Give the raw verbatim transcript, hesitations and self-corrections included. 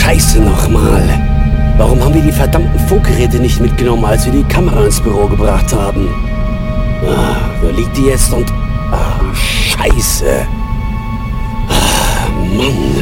Scheiße nochmal. Warum haben wir die verdammten Funkgeräte nicht mitgenommen, als wir die Kamera ins Büro gebracht haben? Ah, da liegt die jetzt und... Ah, Scheiße. Ah, Mann.